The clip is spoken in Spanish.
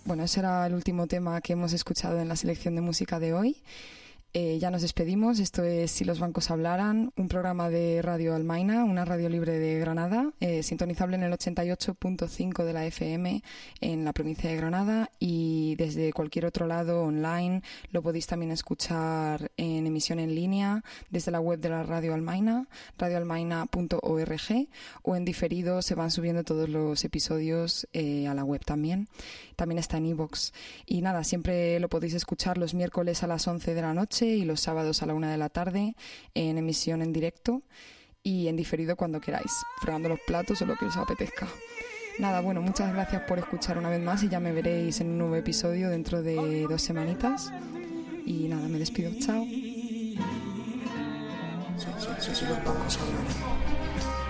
Bueno, ese era el último tema que hemos escuchado en la selección de música de hoy. Ya nos despedimos. Esto es Si los bancos hablaran, un programa de Radio Almaina, una radio libre de Granada, sintonizable en el 88.5 de la FM en la provincia de Granada, y desde cualquier otro lado online lo podéis también escuchar en emisión en línea desde la web de la Radio Almaina, radioalmaina.org, o en diferido se van subiendo todos los episodios a la web también. También está en iVoox. Y nada, siempre lo podéis escuchar los miércoles a las 11 de la noche y los sábados a la 1 de la tarde en emisión en directo, y en diferido cuando queráis, fregando los platos o lo que os apetezca. Nada, bueno, muchas gracias por escuchar una vez más, y ya me veréis en un nuevo episodio dentro de 2 semanitas. Y nada, me despido. Chao. Si los bancos hablan.